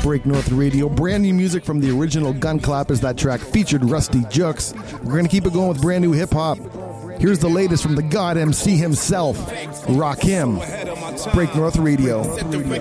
Break North Radio. Brand new music from the original Gun Clappers. That track featured Rusty Jux. We're going to keep it going with brand new hip-hop. Here's the latest from the God MC himself, Rakim. Break North Radio.